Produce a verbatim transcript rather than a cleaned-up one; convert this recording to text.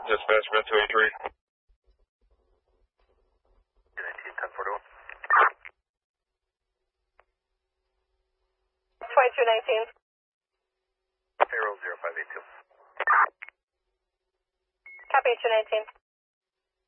Dispatch, Met two eighty-three. nineteen, ten forty-one. twenty-two nineteen. Payroll zero five eight two. Copy two nineteen.